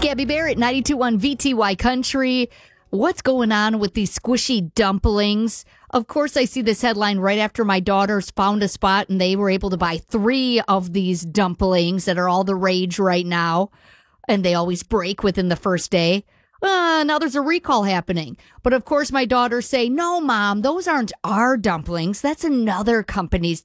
Gabby Barrett, 92.1 VTY Country. What's going on with these squishy dumplings? Of course, I see this headline right after my daughters found a spot and they were able to buy 3 of these dumplings that are all the rage right now. And they always break within the first day. Now there's a recall happening. But of course, my daughters say, no, Mom, those aren't our dumplings. That's another company's